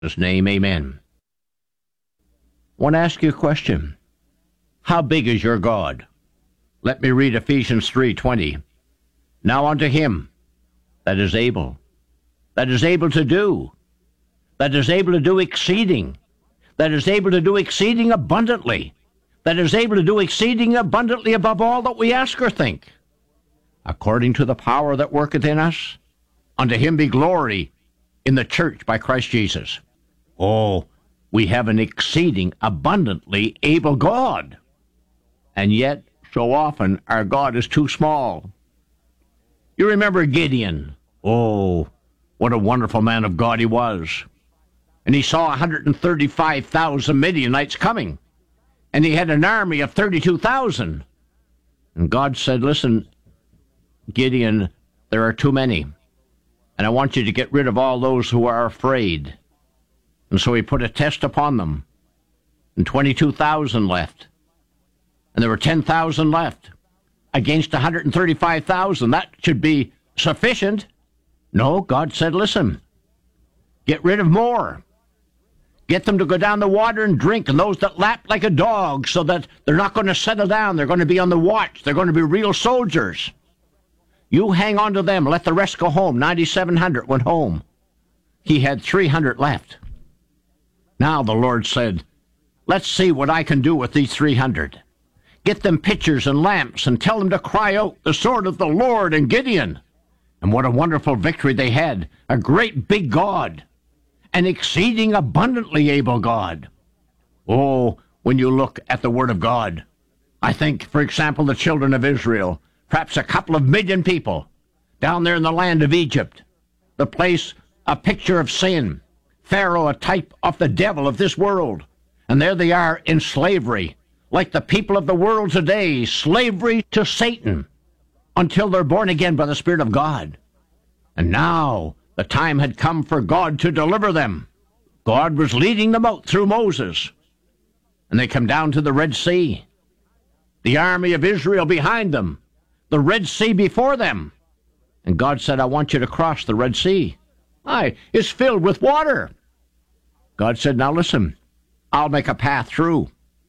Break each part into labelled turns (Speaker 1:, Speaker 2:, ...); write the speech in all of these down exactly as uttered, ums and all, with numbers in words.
Speaker 1: His name, amen. I want to ask you a question. How big is your God? Let me read Ephesians three twenty. Now unto him that is able, that is able to do, that is able to do exceeding, that is able to do exceeding abundantly, that is able to do exceeding abundantly above all that we ask or think, according to the power that worketh in us, unto him be glory in the church by Christ Jesus. Oh, we have an exceeding abundantly able God. And yet, so often, our God is too small. You remember Gideon. Oh, what a wonderful man of God he was. And he saw one hundred thirty-five thousand Midianites coming. And he had an army of thirty-two thousand. And God said, listen, Gideon, there are too many. And I want you to get rid of all those who are afraid. And so he put a test upon them. And twenty-two thousand left. And there were ten thousand left. Against one hundred thirty-five thousand. That should be sufficient. No, God said, listen, get rid of more. Get them to go down the water and drink, and those that lap like a dog, so that they're not going to settle down. They're going to be on the watch. They're going to be real soldiers. You hang on to them. Let the rest go home. ninety-seven hundred went home. He had three hundred left. Now the Lord said, let's see what I can do with these three hundred. Get them pitchers and lamps and tell them to cry out the sword of the Lord and Gideon. And what a wonderful victory they had. A great big God. An exceeding abundantly able God. Oh, when you look at the Word of God, I think, for example, the children of Israel, perhaps a couple of million people down there in the land of Egypt, the place a picture of sin, Pharaoh a type of the devil of this world, and there they are in slavery, like the people of the world today, slavery to Satan, until they're born again by the Spirit of God. And now the time had come for God to deliver them. God was leading them out through Moses. And they come down to the Red Sea. The army of Israel behind them. The Red Sea before them. And God said, I want you to cross the Red Sea. Aye, it's filled with water. God said, now listen, I'll make a path through.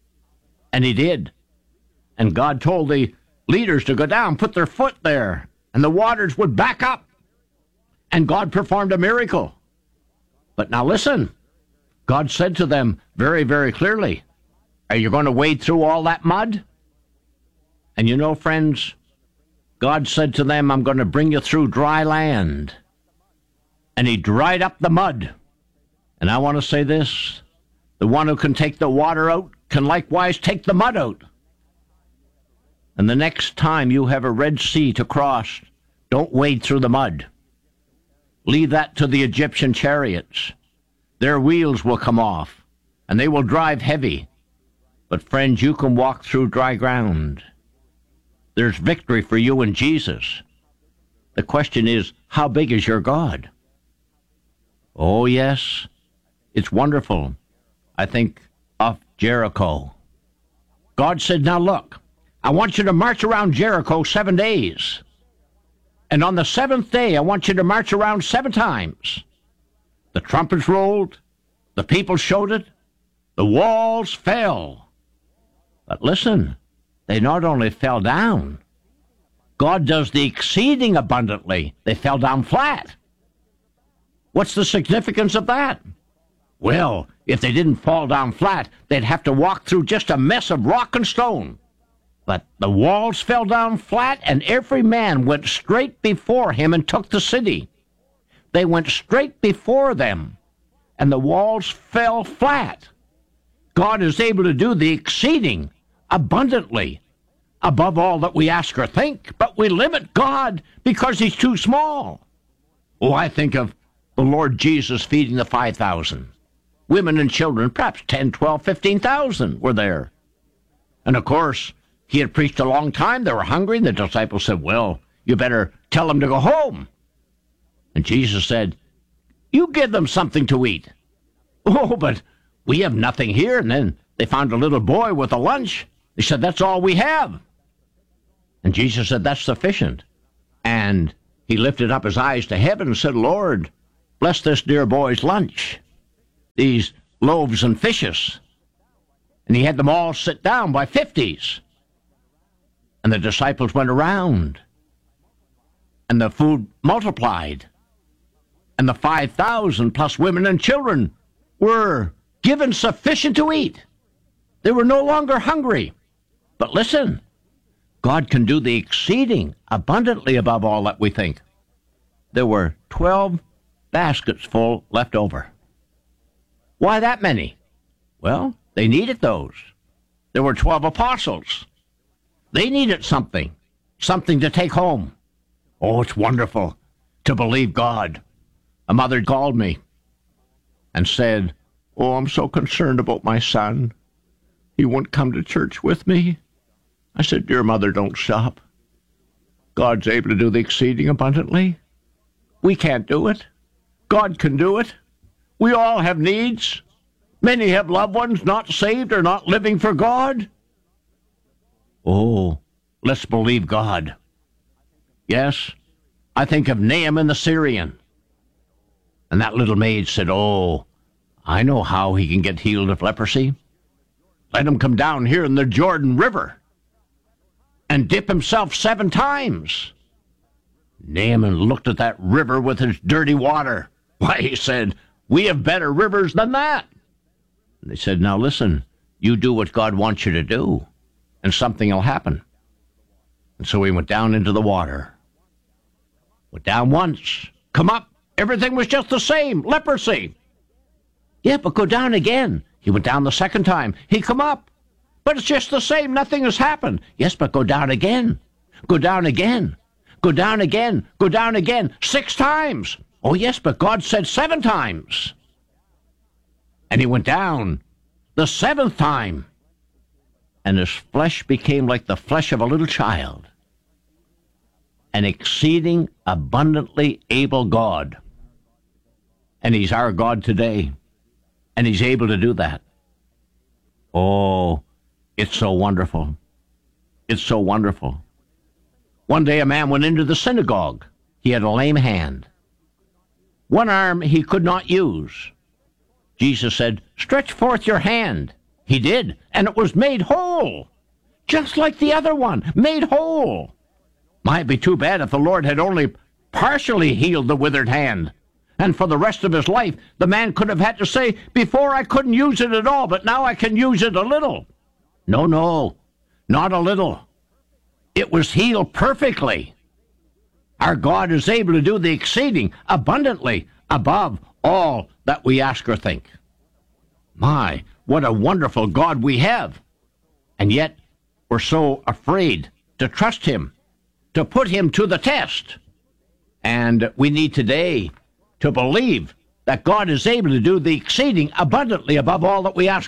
Speaker 1: And he did. And God told the leaders to go down, put their foot there, and the waters would back up. And God performed a miracle. But now listen, God said to them very, very clearly, are you going to wade through all that mud? And you know, friends, God said to them, I'm going to bring you through dry land. And he dried up the mud. And I want to say this, the one who can take the water out can likewise take the mud out. And the next time you have a Red Sea to cross, don't wade through the mud. Leave that to the Egyptian chariots. Their wheels will come off, and they will drive heavy. But friends, you can walk through dry ground. There's victory for you in Jesus. The question is, how big is your God? Oh, yes, it's wonderful. I think of Jericho. God said, now look, I want you to march around Jericho seven days. And on the seventh day, I want you to march around seven times. The trumpets rolled. The people showed it. The walls fell. But listen, they not only fell down. God does the exceeding abundantly. They fell down flat. What's the significance of that? Well, if they didn't fall down flat, they'd have to walk through just a mess of rock and stone. But the walls fell down flat, and every man went straight before him and took the city. They went straight before them, and the walls fell flat. God is able to do the exceeding abundantly above all that we ask or think, but we limit God because he's too small. Oh, I think of the Lord Jesus feeding the five thousand. Women and children, perhaps ten, twelve, fifteen thousand were there. And of course, he had preached a long time. They were hungry. And the disciples said, well, you better tell them to go home. And Jesus said, you give them something to eat. Oh, but we have nothing here. And then they found a little boy with a lunch. They said, that's all we have. And Jesus said, that's sufficient. And he lifted up his eyes to heaven and said, Lord, bless this dear boy's lunch. these loaves and fishes. And he had them all sit down by fifties. And the disciples went around. And the food multiplied. And the five thousand plus women and children were given sufficient to eat. They were no longer hungry. But listen, God can do the exceeding abundantly above all that we think. There were twelve baskets full left over. Why that many? Well, they needed those. There were twelve apostles. They needed something, something to take home. Oh, it's wonderful to believe God. A mother called me and said, "Oh, I'm so concerned about my son. He won't come to church with me." I said, "Dear mother, don't stop. God's able to do the exceeding abundantly. We can't do it. God can do it. We all have needs. Many have loved ones not saved or not living for God." Oh, let's believe God. Yes, I think of Naaman the Syrian. And that little maid said, "Oh, I know how he can get healed of leprosy. Let him come down here in the Jordan River and dip himself seven times." Naaman looked at that river with its dirty water. Why, he said, "We have better rivers than that." And they said, "Now listen, you do what God wants you to do, and something will happen." And so he went down into the water. Went down once, come up, everything was just the same, leprosy. Yeah, but go down again. He went down the second time. He come up, but it's just the same, nothing has happened. Yes, but go down again. Go down again. Go down again. Go down again. Six times. Oh, yes, but God said seven times. And he went down the seventh time. And his flesh became like the flesh of a little child. An exceeding abundantly able God. And he's our God today. And he's able to do that. Oh, it's so wonderful. It's so wonderful. One day a man went into the synagogue. He had a lame hand. One arm he could not use. Jesus said, "Stretch forth your hand." He did, and it was made whole. Just like the other one, made whole. Might be too bad if the Lord had only partially healed the withered hand. And for the rest of his life, the man could have had to say, "Before I couldn't use it at all, but now I can use it a little." No, no, not a little. It was healed perfectly. Our God is able to do the exceeding abundantly above all that we ask or think. My, what a wonderful God we have. And yet, we're so afraid to trust him, to put him to the test. And we need today to believe that God is able to do the exceeding abundantly above all that we ask